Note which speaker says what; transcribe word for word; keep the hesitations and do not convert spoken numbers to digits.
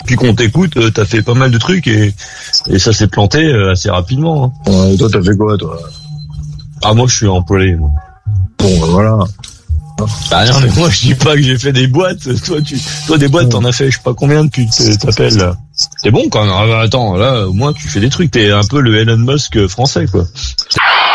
Speaker 1: Depuis qu'on t'écoute, euh, t'as fait pas mal de trucs et, et ça s'est planté euh, assez rapidement. Hein.
Speaker 2: Ouais, toi, t'as fait quoi, toi?
Speaker 1: Ah, moi, je suis employé, moi.
Speaker 2: Bon, ben voilà.
Speaker 1: Bah non, mais moi, je dis pas que j'ai fait des boîtes. Toi, tu, toi, des boîtes, t'en as fait, je sais pas combien depuis que t'appelles, là. T'es bon, quand même. Attends, là, au moins, tu fais des trucs. T'es un peu le Elon Musk français, quoi.